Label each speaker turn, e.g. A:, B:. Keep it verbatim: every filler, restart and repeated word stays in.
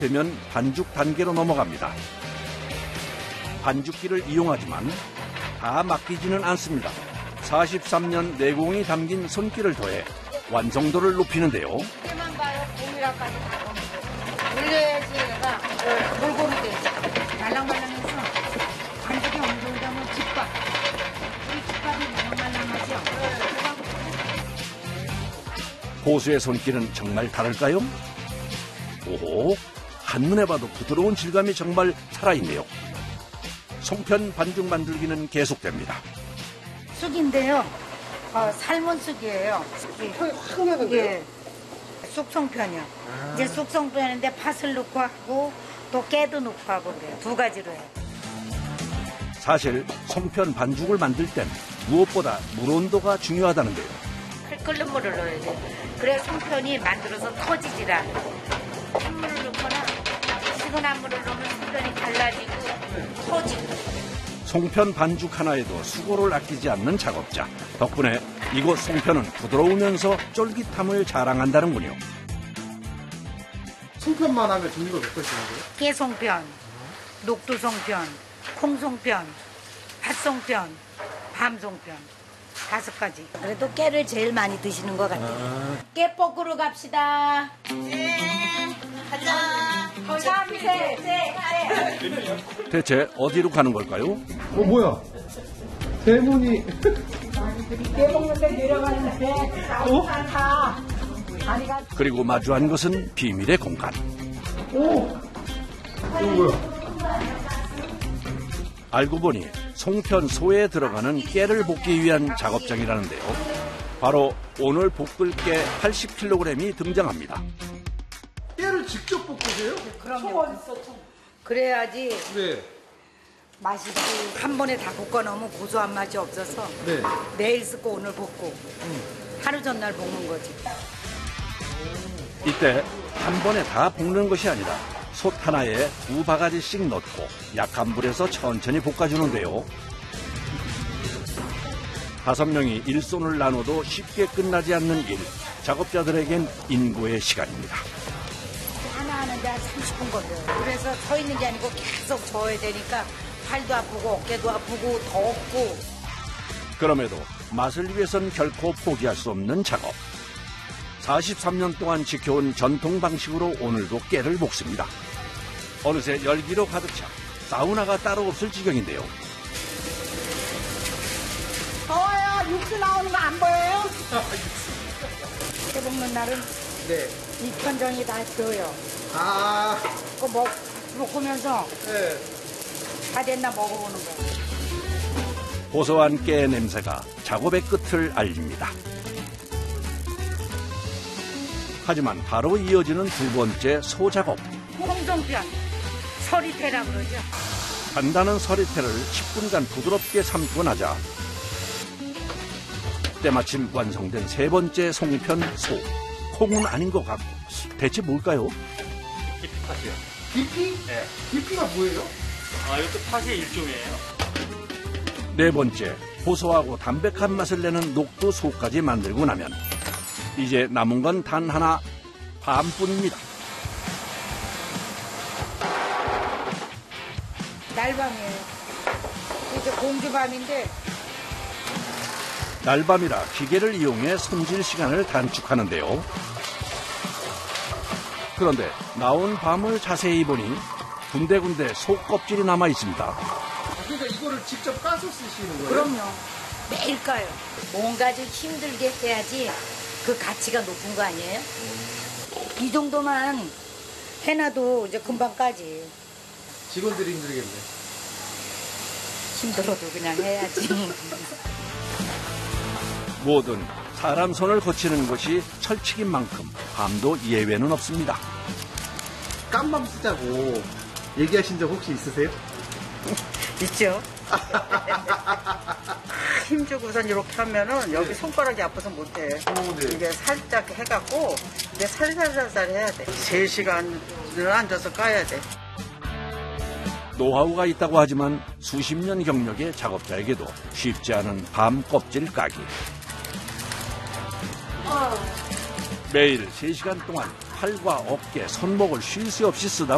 A: 되면 반죽 단계로 넘어갑니다. 반죽기를 이용하지만 다 맡기지는 않습니다. 사십삼 년 내공이 담긴 손길을 더해 완성도를 높이는데요.
B: 때만 봐요. 봄이라까지 다 보면 올려야지 얘가 골고루 돼. 말랑말랑해서 반죽이 어느 정도 하면 집밥. 우리 집밥이 말랑말랑하죠?
A: 고수의 손길은 정말 다를까요? 오호, 한눈에 봐도 부드러운 질감이 정말 살아있네요. 송편 반죽 만들기는 계속됩니다.
B: 쑥인데요. 어, 삶은 쑥이에요.
C: 확
B: 예. 쑥송편이요.
C: 아.
B: 이제 쑥송편인데 팥을 넣고 하고 또 깨도 넣고 하고 그래요. 두 가지로 해요.
A: 사실 송편 반죽을 만들 땐 무엇보다 물 온도가 중요하다는데요.
B: 끓는 물을 넣어야 돼. 그래 송편이 만들어서 터지지라. 찬물을 넣거나 시원한 물을 넣으면 송편이 갈라지고 터지고.
A: 송편 반죽 하나에도 수고를 아끼지 않는 작업자. 덕분에 이곳 송편은 부드러우면서 쫄깃함을 자랑한다는군요.
C: 송편만 하면 종류가 몇 가지인 거예요?
B: 깨송편, 녹두송편, 콩송편, 팥송편, 밤송편 다섯 가지. 그래도 깨를 제일 많이 드시는 것 같아요. 아. 깨 볶으러 갑시다. 네, 가자. 감사합니다.
A: 대체 어디로 가는 걸까요?
C: 어 뭐야? 대문이
B: 깨 먹는데 내려가는데
C: 어?
B: 다. 아니가.
A: 그리고 마주한 것은 비밀의 공간.
C: 오 이거 뭐야?
A: 알고 보니 송편 소에 들어가는 깨를 볶기 위한 작업장이라는데요. 바로 오늘 볶을 깨 팔십 킬로그램이 등장합니다.
C: 깨를 직접 볶으세요?
B: 그럼요. 그래야지
C: 네.
B: 맛있지. 한 번에 다 볶아 놓으면 고소한 맛이 없어서
C: 네.
B: 내일 쓰고 오늘 볶고 하루 전날 볶는 거지.
A: 이때 한 번에 다 볶는 것이 아니라 솥 하나에 두 바가지씩 넣고 약한 불에서 천천히 볶아주는데요. 다섯 명이 일손을 나눠도 쉽게 끝나지 않는 일. 작업자들에겐 인고의 시간입니다.
B: 하나 하는데 한 삼십 분 걸려요. 그래서 서 있는 게 아니고 계속 저어야 되니까 팔도 아프고 어깨도 아프고 덥고.
A: 그럼에도 맛을 위해선 결코 포기할 수 없는 작업. 사십삼 년 동안 지켜온 전통 방식으로 오늘도 깨를 볶습니다. 어느새 열기로 가득 차 사우나가 따로 없을 지경인데요.
B: 더워요. 육수 나오는 거 안 보여요? 깨 볶는 날은
C: 네.
B: 입천정이 다 져요.
C: 아.
B: 그거 먹, 먹으면서
C: 네.
B: 다 됐나 먹어보는 거.
A: 고소한 깨 냄새가 작업의 끝을 알립니다. 하지만 바로 이어지는 두 번째 소작업.
B: 홍성편, 서리태라 그러죠.
A: 단단한 서리태를 십 분간 부드럽게 삶고 나자 때마침 완성된 세 번째 송편 소. 콩은 아닌 것 같고 대체 뭘까요?
D: 깊이팥이요.
C: 깊이?
D: 네.
C: 깊이가 뭐예요?
D: 아, 이것도 팥의 일종이에요.
A: 네 번째, 고소하고 담백한 맛을 내는 녹두 소까지 만들고 나면 이제 남은 건 단 하나, 밤뿐입니다.
B: 날밤이에요. 이제 공주밤인데
A: 날밤이라 기계를 이용해 손질 시간을 단축하는데요. 그런데 나온 밤을 자세히 보니 군데군데 소 껍질이 남아 있습니다.
C: 그러니까 이거를 직접 까서 쓰시는 거예요?
B: 그럼요. 매일 까요. 뭔가 좀 힘들게 해야지 그 가치가 높은 거 아니에요? 이 정도만 해놔도 이제 금방 까지.
C: 직원들이 힘들겠네.
B: 힘들어도 그냥 해야지.
A: 뭐든 사람 손을 거치는 것이 철칙인 만큼 밤도 예외는 없습니다.
C: 깐밤 쓰자고 얘기하신 적 혹시 있으세요?
E: 있죠. 힘주고선 이렇게 하면은 여기 손가락이 아파서 못해.
C: 오, 네.
E: 이게 살짝 해갖고 이게 살살살살 해야 돼. 세 시간을 앉아서 까야 돼.
A: 노하우가 있다고 하지만 수십 년 경력의 작업자에게도 쉽지 않은 밤 껍질 까기. 매일 세 시간 동안 팔과 어깨, 손목을 쉴 새 없이 쓰다